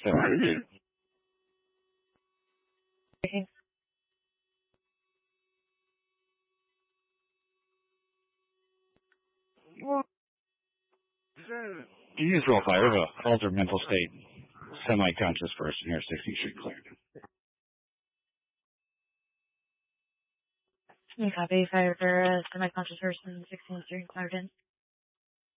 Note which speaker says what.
Speaker 1: You use roll 5 of a altered mental state. Semi-conscious person here, 16th Street cleared.
Speaker 2: Copy, fire for a semi-conscious person, 16th Street, Clarendon.